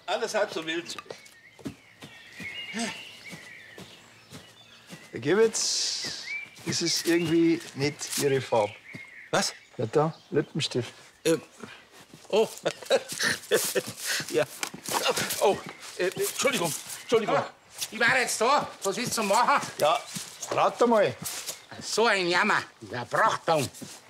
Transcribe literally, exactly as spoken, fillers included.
Alles halb so wild. Herr Gewitz, das ist irgendwie nicht Ihre Farbe. Was? Ja, da, Lippenstift. Ähm. Oh. Ja. Oh. Äh, Entschuldigung. Entschuldigung. Oh, ich war jetzt da. Was ist zu machen? Ja, rat mal. So ein Jammer. Der Prachtbaum.